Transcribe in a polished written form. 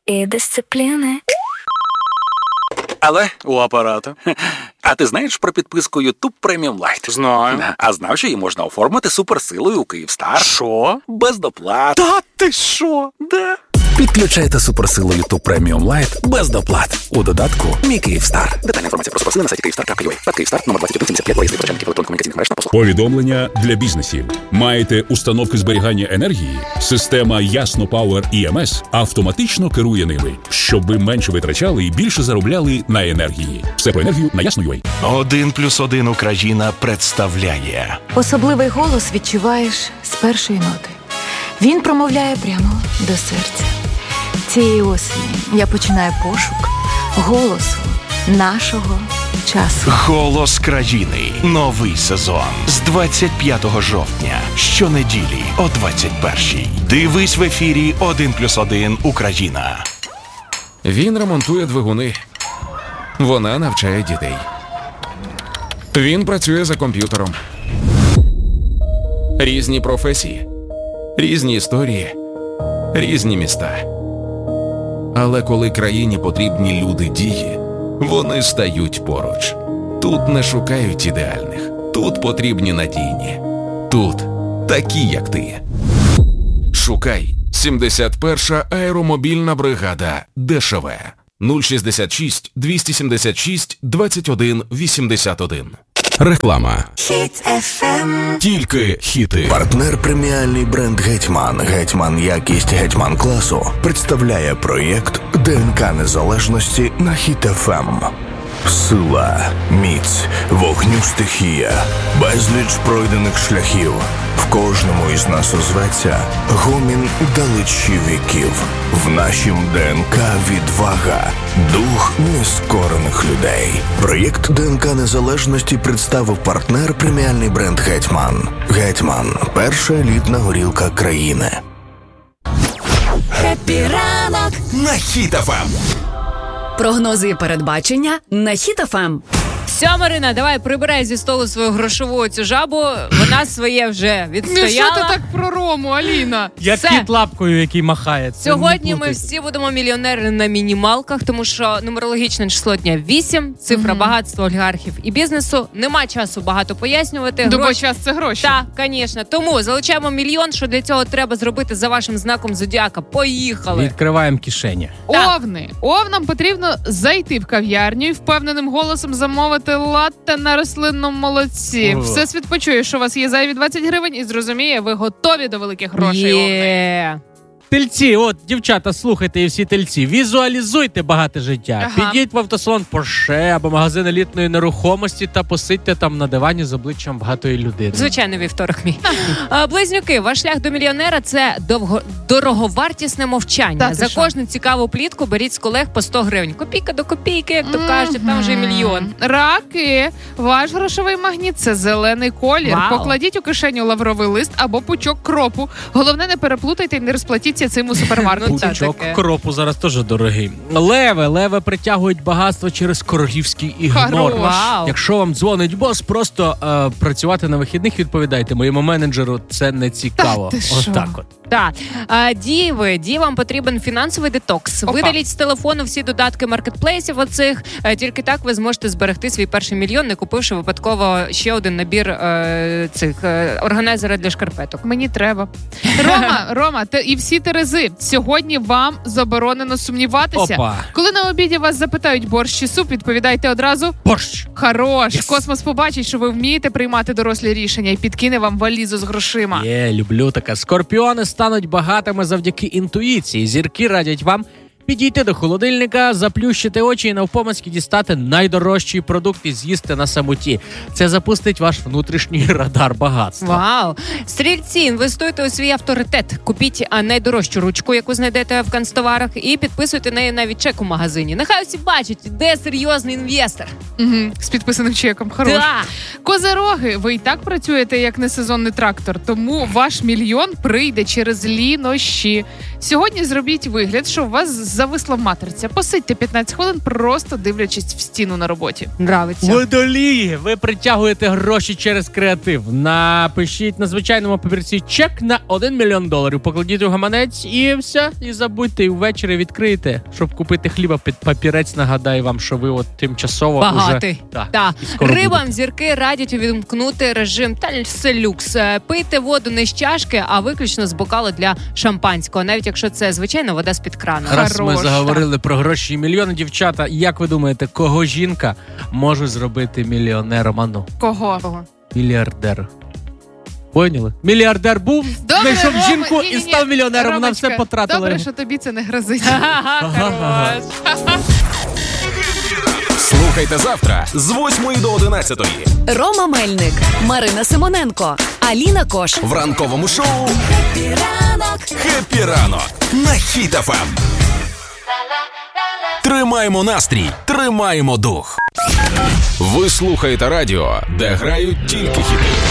і дисципліни. Але у апарату. А ти знаєш про підписку YouTube Premium Lite? Знаю. А знав, що її можна оформити суперсилою у Київстар? Що? Без доплат. Та ти що? Да. Підключайте суперсилу YouTube Premium Lite без доплат. У додатку «Мій Київстар». Детальна інформація про суперсили на сайті Kyivstar.ua. Київстар, номер 2175, реєстр начальників електронно-комунікаційних мереж на послуг. Повідомлення для бізнесів. Маєте установки зберігання енергії? Система Ясно Power EMS автоматично керує ними, щоб ви менше витрачали і більше заробляли на енергії. Все про енергію на Ясно.ua. 1+1 Україна представляє. Особливий голос відчуваєш з першої ноти. Він промовляє прямо до серця. Цієї осені я починаю пошук голосу нашого часу. Голос країни. Новий сезон. З 25 жовтня. Щонеділі о 21-й. Дивись в ефірі 1+1 Україна. Він ремонтує двигуни. Вона навчає дітей. Він працює за комп'ютером. Різні професії. Різні історії. Різні міста. Але коли країні потрібні люди дії, вони стають поруч. Тут не шукають ідеальних. Тут потрібні надійні. Тут такі, як ти. Шукай 71-ша аеромобільна бригада ДШВ. 066 276 21 81. Реклама. Хіт FM. Тільки хіти. Партнер преміальний бренд «Гетьман». «Гетьман» якість «Гетьман» класу представляє проєкт ДНК незалежності на Хіт FM. Сила, міць, вогню стихія, безліч пройдених шляхів. В кожному із нас озветься гомін далечі віків. В нашім ДНК відвага, дух нескорених людей. Проєкт ДНК незалежності представив партнер преміальний бренд «Гетьман». «Гетьман» – перша елітна горілка країни. Хеппі ранок На Хіт FM. Прогнози і передбачення на Хіт FM. Все, Марина, давай прибирай зі столу свою грошову цю жабу. Вона своє вже відстояла. Ну що ти так про Рому, Аліна? Як кіт лапкою, який махає. Сьогодні ми всі будемо мільйонери на мінімалках, тому що нумерологічне число дня 8, цифра багатства олігархів і бізнесу. Нема часу багато пояснювати. Бо час – це гроші. Так, звісно. Тому залучаємо мільйон, що для цього треба зробити за вашим знаком зодіака. Поїхали. Відкриваємо кишені. Овни. Овнам потрібно зайти в кав'ярню і впевненим голосом замовити латте на рослинному молоці. Всесвіт почує, що у вас є зайві 20 гривень і зрозуміє, ви готові до великих грошей. Овни. Тельці, от, дівчата, слухайте, і всі тельці, візуалізуйте багате життя. Підіть в автосалон Porsche або магазин елітної нерухомості та посидьте там на дивані з обличчям багатої людини. Звичайно, вівторок мій. Близнюки, ваш шлях до мільйонера – це дороговартісне мовчання. За кожну цікаву плітку беріть з колег по 100 гривень. Копійка до копійки, як то кажуть, там вже мільйон. Раки, ваш грошовий магніт – це зелений колір. Вау. Покладіть у кишеню лавровий лист або пучок кропу. Головне, не переплутайте і не розплатіть цим у супермаркеті. Пучок кропу зараз теж дорогий. Леви притягують багатство через королівський ігнор. Вау. Якщо вам дзвонить бос, просто працювати на вихідних відповідайте. Моєму менеджеру це не цікаво. Ось так от. Так. Дівам потрібен фінансовий детокс. Видаліть з телефону всі додатки маркетплейсів оцих. Тільки так ви зможете зберегти свій перший мільйон, не купивши випадково ще один набір органайзера для шкарпеток. Мені треба. Рома, і всі терези. Сьогодні вам заборонено сумніватися. Коли на обіді вас запитають борщ чи суп, відповідайте одразу борщ. Хорош. Космос побачить, що ви вмієте приймати дорослі рішення і підкине вам валізу з грошима. Люблю таке. Скорпіони стануть багатими завдяки інтуїції. Зірки радять вам підійти до холодильника, заплющити очі і навпомацьки дістати найдорожчий продукт і з'їсти на самоті. Це запустить ваш внутрішній радар багатства. Вау! Стрільці, інвестуйте у свій авторитет. Купіть найдорожчу ручку, яку знайдете в канцтоварах, і підписуйте неї навіть чек у магазині. Нехай усі бачать, де серйозний інвестор. З підписаним чеком. Хорош. Козироги, ви і так працюєте як несезонний трактор, тому ваш мільйон прийде через лінощі. Сьогодні зробіть вигляд, що у вас зависла матриця. Посидьте 15 хвилин, просто дивлячись в стіну на роботі. Нравиться. Водолії, ви притягуєте гроші через креатив. Напишіть на звичайному папірці чек на $1 мільйон. Покладіть у гаманець і все. І забудьте, і ввечері відкрийте, щоб купити хліба під папірець. Нагадаю вам, що ви от тимчасово багатий. Так. Рибам зірки радять увімкнути режим Тальселюкс. Пийте воду не з чашки, а виключно з бокалу для шампанського, навіть якщо це звичайна вода з-під крану. Раз ми заговорили про гроші і мільйони, дівчата, як ви думаєте, кого жінка може зробити мільйонером? Ану? Кого? Мільярдер. Поняли? Мільярдер був, знайшов жінку і став мільйонером, вона все потратила. Добре, що тобі це не грозить. Слухайте завтра з 8 до 11. Рома Мельник, Марина Симоненко, Аліна Кош. В ранковому шоу «Хеппі ранок» на Хіт ФМ. Тримаємо настрій, тримаємо дух. Ви слухаєте радіо, де грають тільки хіти.